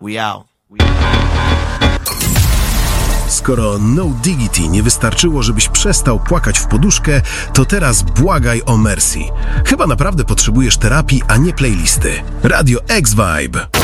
We out. Skoro No Diggity nie wystarczyło, żebyś przestał płakać w poduszkę, to teraz błagaj o Mercy. Chyba naprawdę potrzebujesz terapii, a nie playlisty. Radio X Vibe.